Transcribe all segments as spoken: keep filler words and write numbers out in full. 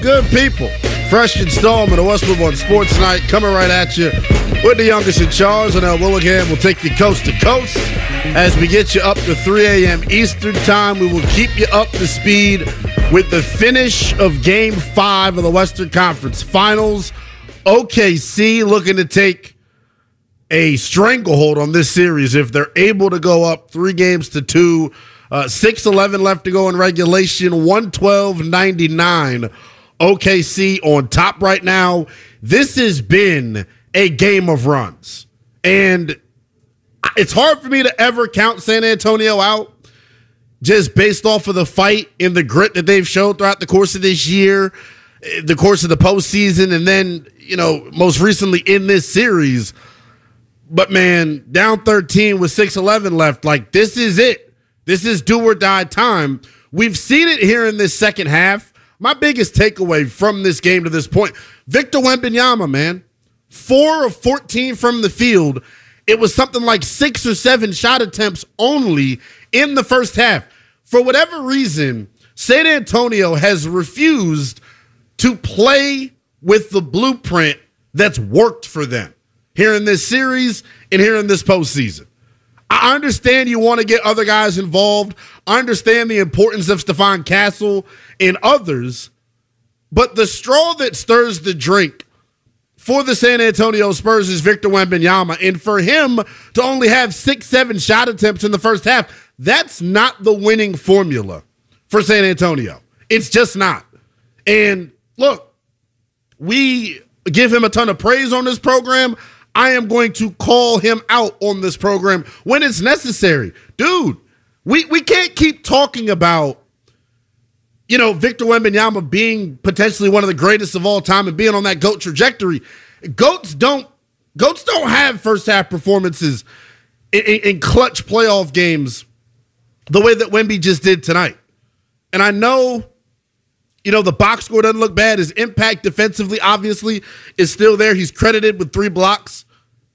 good people? Fresh installment of Westwood One Sports Night coming right at you with the youngest in charge. And uh, Willingham will take you coast to coast as we get you up to three a.m. Eastern time. We will keep you up to speed with the finish of Game five of the Western Conference Finals. O K C looking to take a stranglehold on this series if they're able to go up three games to two. Uh, six eleven left to go in regulation, one twelve ninety-nine. O K C on top right now. This has been a game of runs. And it's hard for me to ever count San Antonio out just based off of the fight and the grit that they've showed throughout the course of this year, the course of the postseason, and then, you know, most recently in this series. But, man, down thirteen with six eleven left, like, this is it. This is do or die time. We've seen it here in this second half. My biggest takeaway from this game to this point, Victor Wembanyama, man, four of fourteen from the field. It was something like six or seven shot attempts only in the first half. For whatever reason, San Antonio has refused to play with the blueprint that's worked for them here in this series and here in this postseason. I understand you want to get other guys involved. I understand the importance of Stephon Castle and others, but the straw that stirs the drink for the San Antonio Spurs is Victor Wembanyama, and for him to only have six, seven shot attempts in the first half, that's not the winning formula for San Antonio. It's just not. And look, we give him a ton of praise on this program. I am going to call him out on this program when it's necessary. Dude, we, we can't keep talking about, you know, Victor Wembanyama being potentially one of the greatest of all time and being on that GOAT trajectory. Goats don't Goats don't have first half performances in, in, in clutch playoff games the way that Wemby just did tonight. And I know, you know, the box score doesn't look bad. His impact defensively, obviously, is still there. He's credited with three blocks.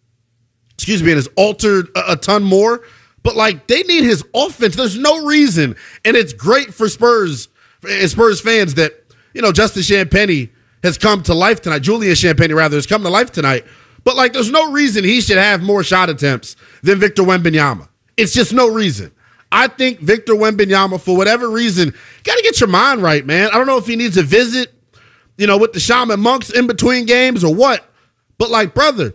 Excuse me, and has altered a, a ton more. But, like, they need his offense. There's no reason. And it's great for Spurs and Spurs fans that, you know, Justin Champagnie has come to life tonight. Julian Champagnie, rather, has come to life tonight. But, like, there's no reason he should have more shot attempts than Victor Wembanyama. It's just no reason. I think Victor Wembanyama, for whatever reason, got to get your mind right, man. I don't know if he needs a visit, you know, with the shaman monks in between games or what. But, like, brother,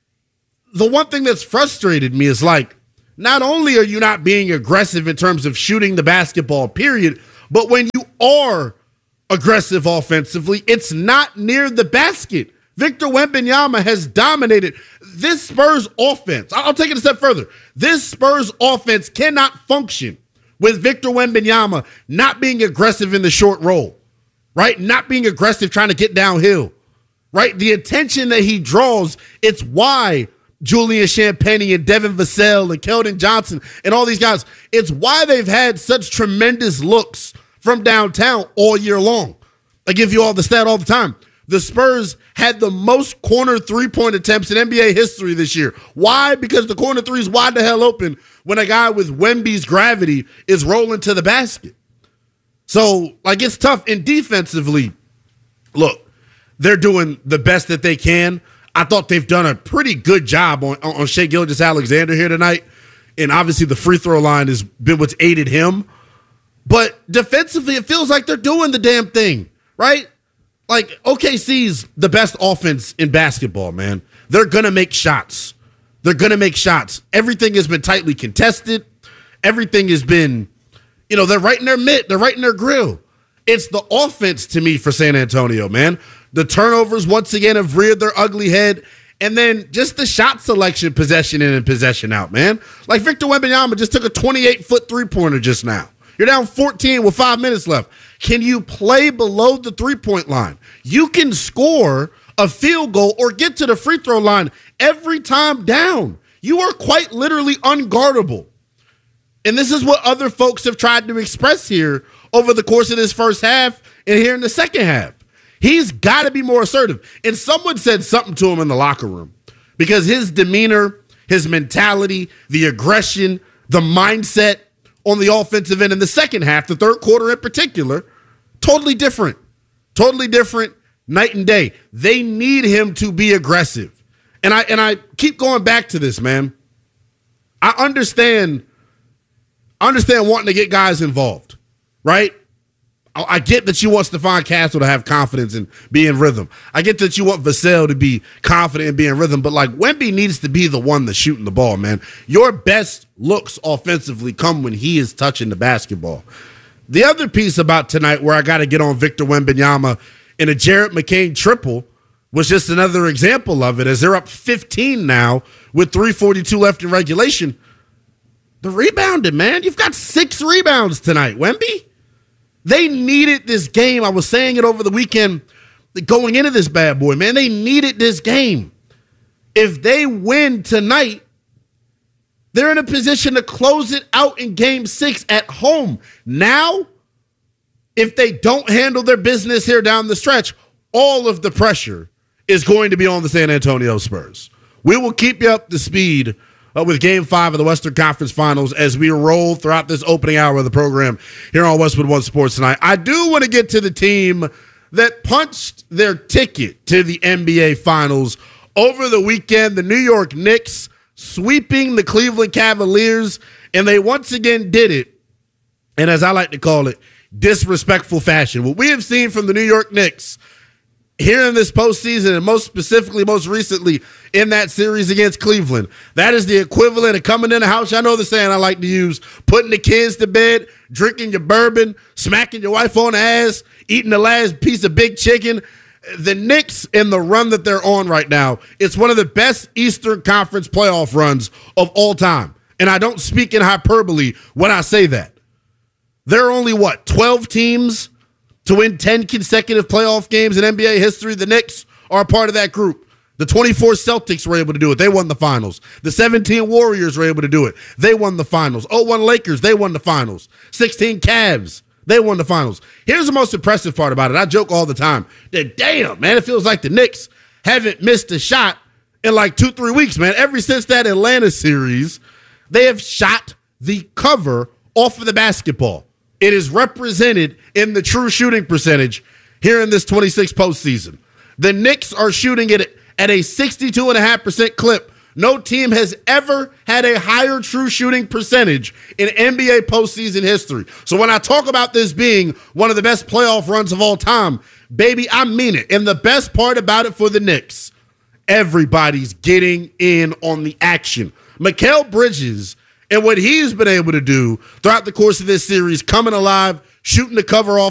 the one thing that's frustrated me is, like, not only are you not being aggressive in terms of shooting the basketball, period, but when you are aggressive offensively, it's not near the basket. Victor Wembanyama has dominated this Spurs offense. I'll take it a step further. This Spurs offense cannot function with Victor Wembanyama not being aggressive in the short roll, right? Not being aggressive trying to get downhill, right? The attention that he draws, it's why Julian Champagnie and Devin Vassell and Keldon Johnson and all these guys, it's why they've had such tremendous looks from downtown all year long. I give you all the stat all the time. The Spurs had the most corner three-point attempts in N B A history this year. Why? Because the corner three is wide the hell open when a guy with Wemby's gravity is rolling to the basket. So, like, it's tough. And defensively, look, they're doing the best that they can. I thought they've done a pretty good job on, on Shai Gilgeous-Alexander here tonight. And obviously the free throw line has been what's aided him. But defensively, it feels like they're doing the damn thing, right? Like, O K C's the best offense in basketball, man. They're going to make shots. They're going to make shots. Everything has been tightly contested. Everything has been, you know, they're right in their mitt. They're right in their grill. It's the offense to me for San Antonio, man. The turnovers, once again, have reared their ugly head. And then just the shot selection, possession in and possession out, man. Like Victor Wembanyama just took a twenty-eight-foot three-pointer just now. You're down fourteen with five minutes left. Can you play below the three-point line? You can score a field goal or get to the free throw line every time down. You are quite literally unguardable. And this is what other folks have tried to express here over the course of this first half and here in the second half. He's got to be more assertive. And someone said something to him in the locker room because his demeanor, his mentality, the aggression, the mindset on the offensive end in the second half, the third quarter in particular, totally different Totally different, night and day. They need him to be aggressive. And I and I keep going back to this, man. I understand, I understand wanting to get guys involved, right? I get that you want Stephon Castle to have confidence and be in rhythm. I get that you want Vassell to be confident and be in rhythm, but like Wemby needs to be the one that's shooting the ball, man. Your best looks offensively come when he is touching the basketball. The other piece about tonight where I got to get on Victor Wembanyama in a Jared McCain triple was just another example of it, as they're up fifteen now with three forty-two left in regulation. The rebounding, man. You've got six rebounds tonight, Wemby. They needed this game. I was saying it over the weekend going into this bad boy, man. They needed this game. If they win tonight, they're in a position to close it out in game six at home. Now, if they don't handle their business here down the stretch, all of the pressure is going to be on the San Antonio Spurs. We will keep you up to speed Uh, with Game five of the Western Conference Finals as we roll throughout this opening hour of the program here on Westwood One Sports tonight. I do want to get to the team that punched their ticket to the N B A Finals over the weekend, the New York Knicks sweeping the Cleveland Cavaliers, and they once again did it, and as I like to call it, disrespectful fashion. What we have seen from the New York Knicks here in this postseason, and most specifically, most recently, in that series against Cleveland, that is the equivalent of coming in the house. I know the saying I like to use, putting the kids to bed, drinking your bourbon, smacking your wife on the ass, eating the last piece of big chicken. The Knicks and the run that they're on right now, it's one of the best Eastern Conference playoff runs of all time. And I don't speak in hyperbole when I say that. There are only, what, twelve teams to win ten consecutive playoff games in N B A history. The Knicks are a part of that group. The twenty-four Celtics were able to do it. They won the finals. The seventeen Warriors were able to do it. They won the finals. oh one Lakers, they won the finals. sixteen Cavs, they won the finals. Here's the most impressive part about it. I joke all the time that, damn, man, it feels like the Knicks haven't missed a shot in like two, three weeks, man. Ever since that Atlanta series, they have shot the cover off of the basketball. It is represented in the true shooting percentage here in this twenty-six postseason. The Knicks are shooting it at a sixty-two point five percent clip. No team has ever had a higher true shooting percentage in N B A postseason history. So when I talk about this being one of the best playoff runs of all time, baby, I mean it. And the best part about it for the Knicks, everybody's getting in on the action. Mikal Bridges and what he's been able to do throughout the course of this series, coming alive, shooting the cover off